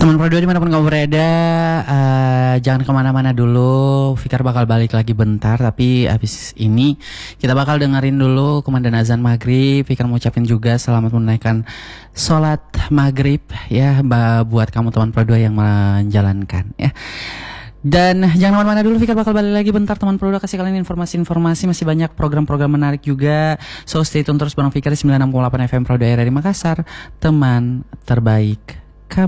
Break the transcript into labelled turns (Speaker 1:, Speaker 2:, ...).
Speaker 1: Teman Pro 2 dimanapun kamu berada, jangan kemana-mana dulu. Fikar bakal balik lagi bentar, tapi abis ini kita bakal dengerin dulu kumandang azan maghrib. Fikar mau ucapin juga selamat menunaikan sholat maghrib ya, buat kamu teman Pro 2 yang menjalankan ya. Dan jangan kemana-mana dulu, Fikar bakal balik lagi bentar. Teman Pro 2 kasih kalian informasi-informasi, masih banyak program-program menarik juga. So stay tune terus bareng Fikar di 96,8 FM Pro 2 di Makassar, teman terbaik